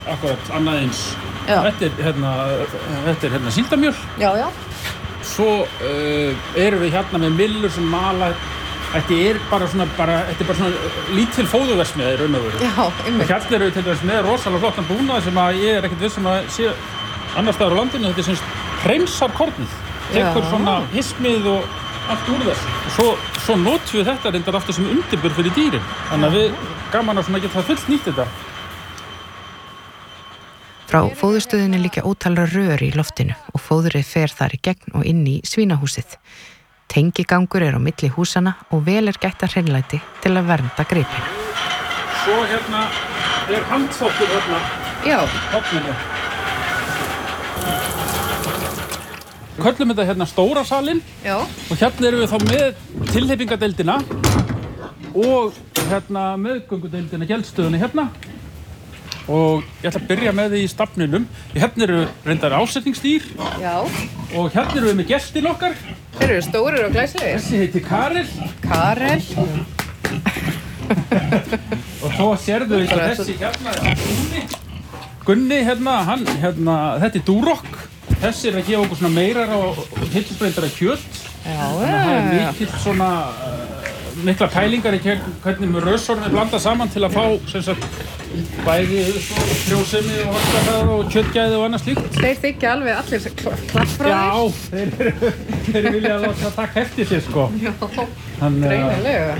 Akkurat, annað eins. Já. Þetta er síldamjöl. Já, já. Svo erum við hérna með myllur sem mala. Þetta er bara svona lítil fóðurverksmiðja í raun og veru. Já, einmitt. Og hérna eru við til dæmis með rosalega flottan búnað sem að ég er ekkert viss að sé annars staðar á landinu. Þetta er semst hreinsar kornið. Tekur svona hismið og allt úr þessu. Svo notum við þetta reyndar aftur sem undirbur fyrir dýrin. Þannig að við gaman að svona geta fullt nýtt þetta. Frá fóðurstöðinni liggja ótal rör í loftinu og fóðrið fer þar í gegn og inn í svínahúsið. Tengigangur er á milli húsana og vel er gætt að hreinlæti til að vernda gripina. Svo hérna er handþvottur hérna. Já. Hotninu. Köllum þetta hérna stóra salinn. Já. Og hérna erum við þá með tilhleypingadeildina og hérna meðgöngudeildina, gjaldstöðunni hérna. Og ég ætla að byrja með því í stafninum. Hérna eru reyndar ásetningsdýr. Já. Og hérna eru við með gestin okkar. Þeir eru stórir og glæsilegir. Þessi heitir Karel. Karel. Og svo sérðu við þessi hérna Gunni hérna, þetta er Durok. Þessi er að gefa okkur svona meirar og hilsusbreyndara kjöt. Já, það er mikill svona mikla pælingar í hvernig með rauðsorfi blanda saman til að fá sem sagt bæði frjósemi og vaxtarhraða og kjötgæði og annað slíkt. Þeir þykja alveg allir klappfræðir. Já, þeir vilja láta taka eftir sér sko. Já, greinilega.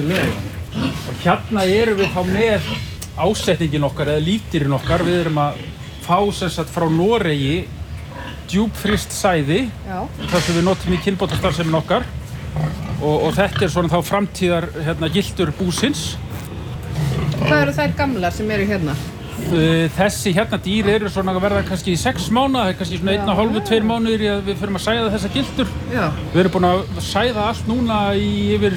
Og hérna erum við þá með ásetningin okkar eða lífdýrin okkar. Við erum að fá sem sagt frá Noregi djúpfryst sæði. Já. Það sem við notum í kynbótastarfsemin okkar. Og þetta er svona þá framtíðar gildur búsins. Hvað eru þær gamlar sem eru hérna? Þessi hérna dýr eru svona að verða kannski í 6 mánuða, það er kannski svona 1,5–2 mánuðir í að við förum að sæða þessa gildur. Já. Við erum búin að sæða allt núna í yfir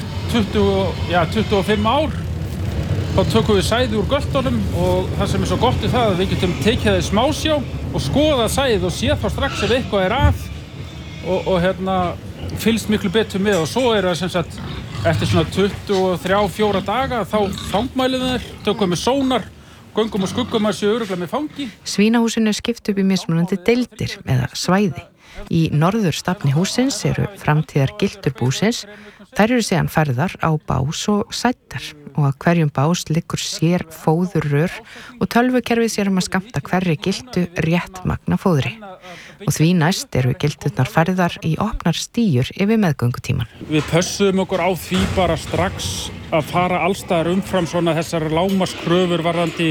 25 ár. Þá tökum við sæði úr göltunum og það sem er svo gott í það að við getum tekið það í smásjá og skoða sæðið og séð þá strax ef eitthvað er að og fylgst miklu betur með og svo er það sem sagt eftir svona 23–24 daga þá fangmælum við þeir, tökum við sónar, göngum og skuggum að séu örugglega með fangi. Svínahúsinu er skipt upp í mismunandi deildir eða svæði. Í norðurstafni hússins eru framtíðar gildur búsins. Þær eru síðan færðar á bás og sættar og að hverjum bás liggur sér fóðurrör og tölvukerfið sér að skammta hverri gildu rétt magna fóðri. Og því næst eru gildurnar færðar í opnar stíur yfir meðgöngutíman. Við pössum okkur á því bara strax að fara allstaðar umfram svona þessar lágmarkskröfur varðandi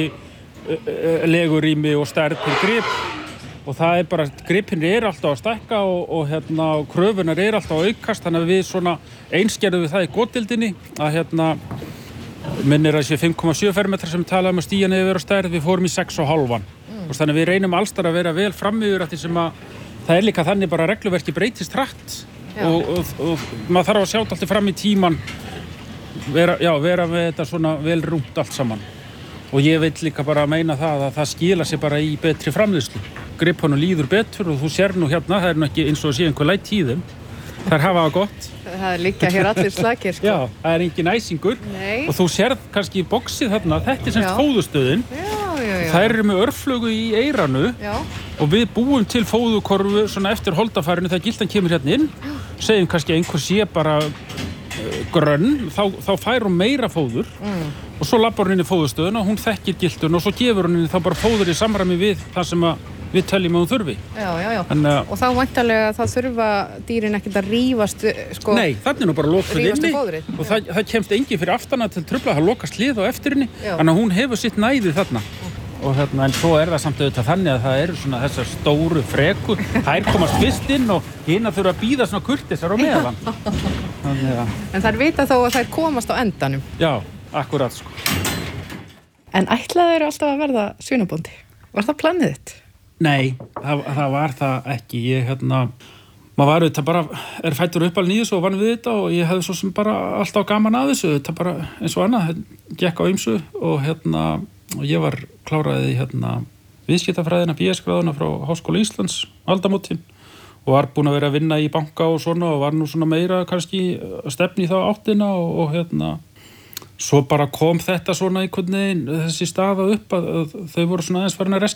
legurými og stærð til grip. Og það er bara, gripin alltaf að stækka og kröfunar alltaf að aukast, þannig að við svona einskerðum við það í góðdeildinni að minnir að sé 5,7 fermetrar sem talaðum að stíjan yfir á stærð, við fórum í 6,5. Þannig að við reynum allstar að vera vel framyfir að því sem að það er líka þannig bara að regluverki breytist hratt og maður þarf að sjá alltaf fram í tíman, vera með þetta svona vel rúmt allt saman. Og ég vil líka bara meina það að það skila sér bara í betri framleiðslu. Gripunum líður betur og þú sér nú hérna, það er nú ekki eins og að sé einhver læt í þeim. Þær hafa það gott. Það er líka hér allir slakir, sko. Já, það er engin æsingur. Nei. Og þú sérð kannski í boxið þarna, þetta er semst fóðurstöðin. Já. Þær eru með örflögu í eyranu og við búum til fóðukorfu svona eftir holdafærinu þegar gildan kemur hérna inn. Segjum kannski einhver sé bara grönn, þá fær hún meira fóður og svo labbar hún inn í fóðurstöðuna og hún þekkir gildun og svo gefur hún inn þá bara fóður í samræmi við það sem við teljum að hún þurfi. Já. Og þá væntanlega það þurfa dýrin ekkert að rífast, sko. Nei, þannig er nú bara lokuð inni og það kemst engin fyrir aftana til trufla, það lokast hlið á eftir henni, þannig að hún hefur sitt næði þarna. Og en svo er það samt auðvitað þannig að það eru svona þessar stóru frekur, þær komast fyrst inn og hina þurfa að bíða svona kurteisar á meðan. En þær vita þó að þær komast á endanum. Já, akkurat sko. En ætlaðu þeir alltaf að verða svínabóndi? Var það planið þitt? Nei, það var það ekki. Maður var auðvitað bara, fæddur uppalinn í þessu og vann við þetta og ég hefði svo sem bara alltaf gaman að þessu, þetta bara eins og annað, gekk á ýmsu og ég var kláraði viðskiptafræðina, BS-gráðuna frá Háskóla Íslands, aldamótin og var búinn að vera að vinna í banka og svona og var nú svona meira kannski stefni í þá áttina og svo bara kom þetta svona einhvern veginn þessi staða upp að þau voru svona aðeins farin að